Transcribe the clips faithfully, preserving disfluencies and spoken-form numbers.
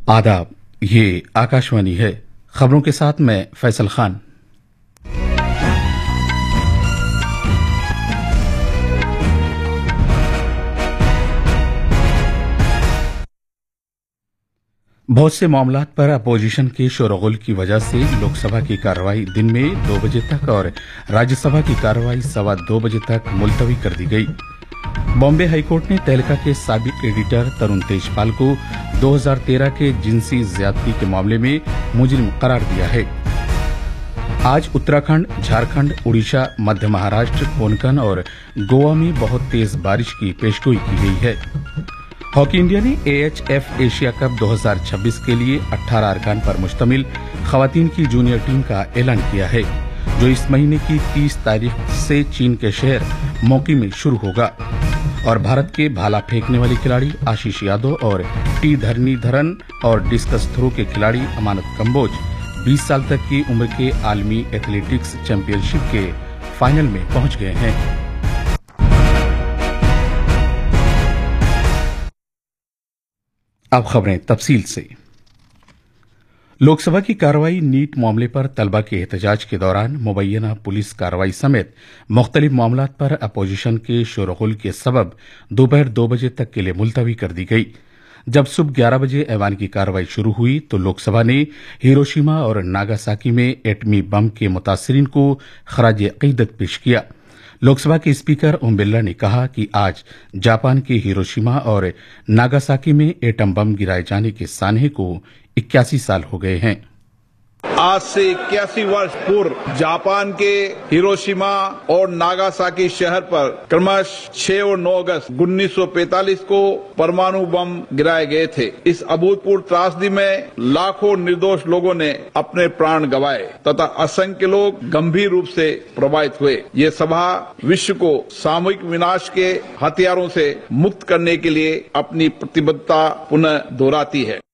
आदाब, ये आकाशवाणी है। खबरों के साथ मैं फैसल खान। बहुत से मामलात पर अपोजिशन के शोरगुल की वजह से लोकसभा की कार्रवाई दिन में दो बजे तक और राज्यसभा की कार्रवाई सवा दो बजे तक मुलतवी कर दी गई। बॉम्बे हाईकोर्ट ने तहलका के साबिक एडिटर तरुण तेजपाल को दो हज़ार तेरह के जिनसी ज्यादती के मामले में मुजरिम करार दिया है। आज उत्तराखंड, झारखंड, उड़ीसा, मध्य महाराष्ट्र, कोंकण और गोवा में बहुत तेज बारिश की पेशगोई की गई है। हॉकी इंडिया ने एएचएफ एशिया कप दो हज़ार छब्बीस के लिए अठारह अरकान पर मुश्तमिल खवातीन की जूनियर टीम का ऐलान किया है, जो इस महीने की तीस तारीख से चीन के शहर मोकी में शुरू होगा। और भारत के भाला फेंकने वाले खिलाड़ी आशीष यादव और टी धरणीधरन और डिस्कस थ्रो के खिलाड़ी अमानत कंबोज बीस साल तक की उम्र के आलमी एथलेटिक्स चैंपियनशिप के फाइनल में पहुंच गए हैं। अब खबरें तफसील से। लोकसभा की कार्रवाई नीट मामले पर तलबा के एहतजाज के दौरान मुबैना पुलिस कार्रवाई समेत मुख्तलिफ मामलात पर अपोजिशन के शोरगुल के सबब दोपहर दो बजे तक के लिए मुलतवी कर दी गई। जब सुबह ग्यारह बजे ऐवान की कार्रवाई शुरू हुई तो लोकसभा ने हिरोशिमा और नागासाकी में एटमी बम के मुतासरीन को खराज अकीदत पेश किया। लोकसभा के स्पीकर ओम बिरला ने कहा कि आज जापान के हिरोशिमा और नागासाकी में एटम बम गिराए जाने के सानहे को इक्यासी साल हो गए हैं। आज से इक्यासी वर्ष पूर्व जापान के हिरोशिमा और नागासाकी शहर पर क्रमशः छह और नौ अगस्त उन्नीस सौ पैंतालीस को परमाणु बम गिराए गए थे। इस अभूतपूर्व त्रासदी में लाखों निर्दोष लोगों ने अपने प्राण गंवाए तथा असंख्य लोग गंभीर रूप से प्रभावित हुए। ये सभा विश्व को सामूहिक विनाश के हथियारों से मुक्त करने के लिए अपनी प्रतिबद्धता पुनः दोहराती है।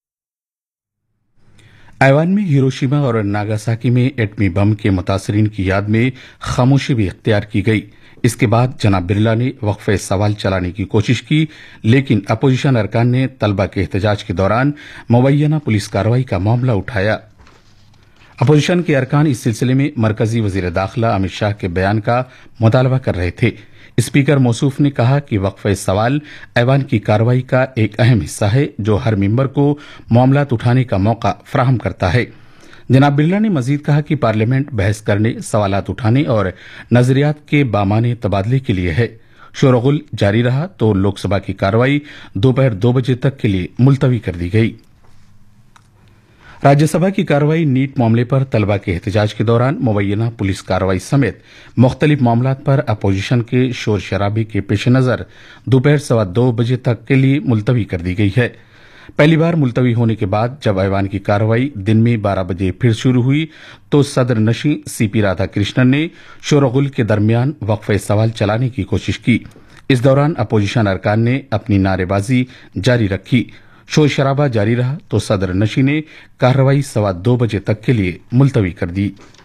ऐवान में हिरोशिमा और नागासाकी में एटमी बम के मुतासरीन की याद में खामोशी भी इख्तियार की गई। इसके बाद जनाब बिरला ने वक्फे सवाल चलाने की कोशिश की, लेकिन अपोजिशन अरकान ने तलबा के एहतजाज के दौरान मुबैना पुलिस कार्रवाई का मामला उठाया। अपोजिशन के अरकान इस सिलसिले में मरकजी वजीर दाखिला अमित शाह के बयान का मुतालबा कर रहे थे। स्पीकर मौसूफ ने कहा कि वक्फे सवाल ऐवान की कार्रवाई का एक अहम हिस्सा है, जो हर मेंबर को मामलात उठाने का मौका फराहम करता है। जनाब बिरला ने मजीद कहा कि पार्लियामेंट बहस करने, सवालात उठाने और नजरियात के बामाने तबादले के लिए है। शोरगुल जारी रहा तो लोकसभा की कार्रवाई दोपहर दो बजे तक के लिए मुलतवी कर दी गई। राज्यसभा की कार्रवाई नीट मामले पर तलबा के एहतजाज के दौरान मुबैना पुलिस कार्रवाई समेत मुख्तलिफ मामलात पर अपोजिशन के शोर शराबे के पेश नजर दोपहर सवा दो बजे तक के लिए मुलतवी कर दी गई है। पहली बार मुलतवी होने के बाद जब ऐवान की कार्रवाई दिन में बारह बजे फिर शुरू हुई तो सदर नशीं सीपी राधाकृष्णन ने शोरगुल के दरमियान वक्फे सवाल चलाने की कोशिश की। इस दौरान अपोजिशन अरकान ने अपनी नारेबाजी जारी रखी। शोर शराबा जारी रहा तो सदर नशीं ने कार्रवाई सवा दो बजे तक के लिए मुलतवी कर दी।